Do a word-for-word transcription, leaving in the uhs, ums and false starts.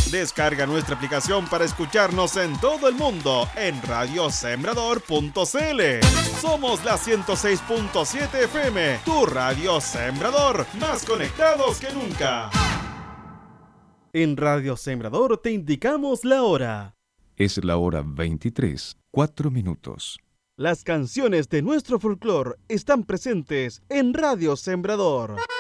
Descarga nuestra aplicación para escucharnos en todo el mundo en radio sembrador punto c l. Somos la ciento seis punto siete F M, tu radio Sembrador, más conectados que nunca. En Radio Sembrador te indicamos la hora. Es la hora veintitrés, cuatro minutos. Las canciones de nuestro folclore están presentes en Radio Sembrador.